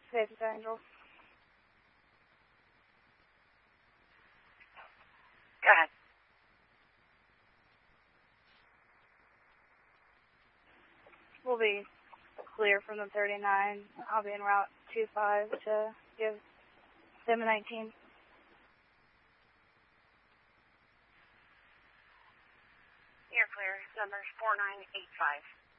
Basis Angel. Go ahead. We'll be clear from the 39. I'll be en route 25 to give them a 19. You're clear. Numbers 4985.